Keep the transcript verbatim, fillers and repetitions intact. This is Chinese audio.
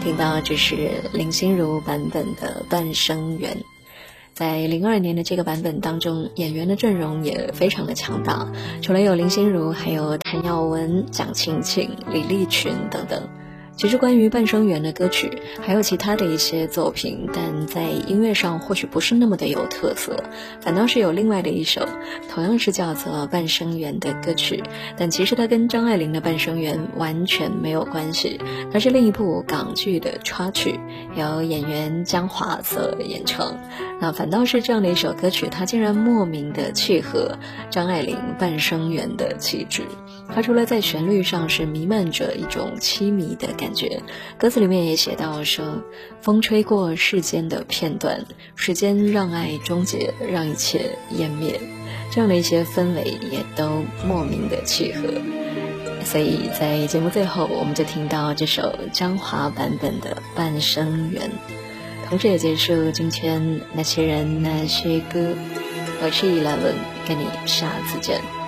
听到这是林心如版本的《半生缘》。在零二年的这个版本当中，演员的阵容也非常的强大，除了有林心如，还有谭耀文、蒋勤勤、李立群等等。其实关于《半生缘》的歌曲还有其他的一些作品，但在音乐上或许不是那么的有特色，反倒是有另外的一首同样是叫做《半生缘》的歌曲，但其实它跟张爱玲的《半生缘》完全没有关系，它是另一部港剧的插曲，由演员江华所演唱。那反倒是这样的一首歌曲，它竟然莫名的契合张爱玲《半生缘》的气质。它除了在旋律上是弥漫着一种凄迷的感觉，歌词里面也写到说，风吹过世间的片段，时间让爱终结，让一切湮灭，这样的一些氛围也都莫名的契合。所以在节目最后，我们就听到这首张华版本的《半生缘》，同时也结束今天那些人那些歌。我是 Eleven， 跟你下次见。